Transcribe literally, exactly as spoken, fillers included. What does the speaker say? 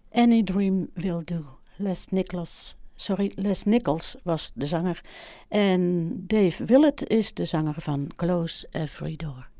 Any Dream Will Do. Les Nichols, sorry, Les Nichols was de zanger. En Dave Willett is de zanger van Close Every Door.